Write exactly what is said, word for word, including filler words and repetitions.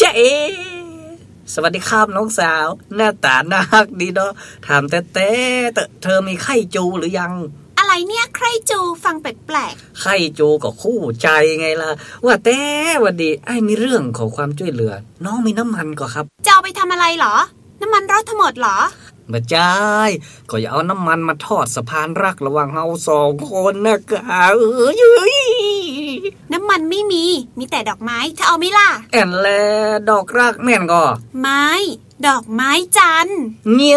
จะเอสวัสดีครับน้องสาวหน้าตาน่ารักดีเนาะถามแต่แต่เธอมีไข้จูหรือยังอะไรเนี่ยไข้จูฟังแปลกๆไข้จูก็คู่ใจไงล่ะว่าแต่วันดีไอ้มีเรื่องขอความช่วยเหลือน้องมีน้ำมันก็ครับจะเอาไปทำอะไรเหรอน้ำมันรถทั้งหมดเหรอไม่ใช่ก็อย่าเอาน้ำมันมาทอดสะพานรักระหว่างเราสองคนนะกะเอ้ยน้ำมันไม่มีมีแต่ดอกไม้ถ้าเอาไหมล่ะแอนแลดอกรักแม่นก็ไม้ดอกไม้จันทร์เงี้ย